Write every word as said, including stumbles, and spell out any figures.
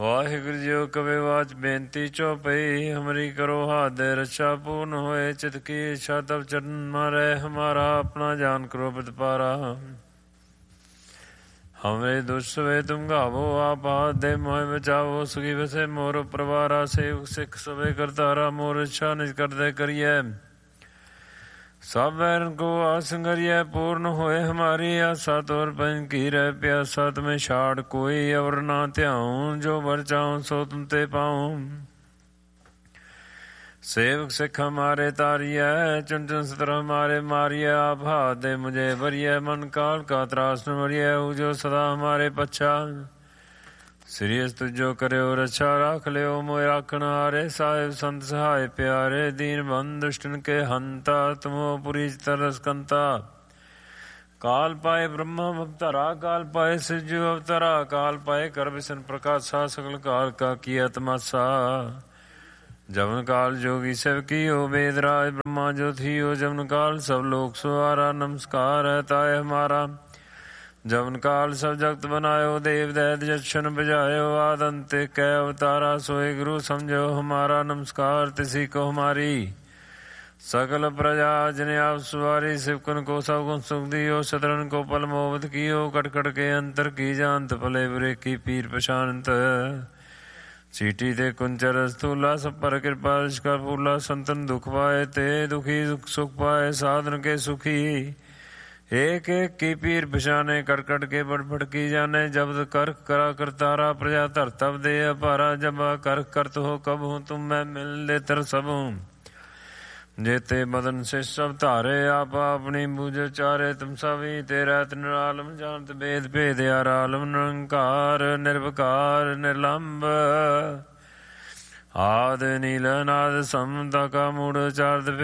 Waheguru JIO ਕਵੇ watch ਬੇਨਤੀ ਚੌਪਈ ਹਮਰੀ ਕਰੋ ਹਾਥ ਦੇ ਰੱਛਾ ਪੂਰਨ ਹੋਏ ਚਿਤ ਕੀ ਇੱਛਾ ਤਬ ਚਰਨ ਮਾਰੇ ਹਮਾਰਾ ਆਪਣਾ ਜਾਨ ਕਰੋ ਪ੍ਰਤਪਾਰਾ हमरे दुष्वे तुम गावो आप हाथ दे मोह बचावो सुखी बसे मोर प्रवारा सेवक सिख सवे करतारा मोर इच्छा निज कर दे करिए सब बैरन को आसंगरिय पूर्ण होए हमारी आशा तोर पन की रह प्यासा तुम्हें छाड़ कोई और ना त्याऊं जो बर चाऊं सो तुम ते पाऊं सेवक सिख हमारे तारिय चुन चुन सतर हमारे मारिय आप हाथ दे मुझे भरिय मन काल का त्रास न मरिय जो सदा हमारे पच्छा श्रीयस तुझो करे रक्षा राख ले मोह राखण हारे साहिब संत सहाय प्यारे दीन बंधु दुष्टन के हंता तुमो पुरी तरस कंता काल पाए ब्रह्म अवतरा काल पाए सिजु अवतरा काल पाए कर विसन प्रकाशा सकल काल का किया तमाशा जवन काल जोगी सब की हो वेद राज ब्रह्मा जो थी हो जवन काल सब लोक सुहारा नमस्कार है ताय हमारा जवन काल सब जगत बनायो देव दैत जक्षण बजायो आद अंत कै अवतारा सोए गुरु समझो हमारा नमस्कार तिसी को हमारी सकल प्रजा जने आप सुवारी शिवकन को सब गुण सुख दियो शत्रन को पल मोहब्बत कियो कटकट के अंतर की जानत भले बुरे की पीर पशानत चीटी ते कुंचर स्थूला सब पर कृपा कर फूला संतन दुख पाए ते दुखी दुख सुख पाए साधन के सुखी एक एक की पीर पशाने कटकट के बड़ भड़की जाने जब कर करा कर तारा प्रजा धर तब दे अपारा जब कर करत हो कब हूँ तुम मैं मिल ले तर सब हूँ जेते मदन से सब तारे आप अपनी बूझ चारे तुम सभी तेरा निरालम जानत भेद भेद आरालम निरंकार निर्विकार निर्लंब आद नील नाद समता का मूढ़ चार्द